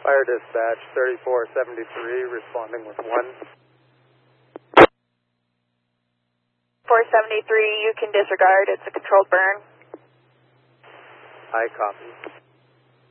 Fire dispatch 3473, responding with 1. 473, you can disregard. It's a controlled burn. I copy.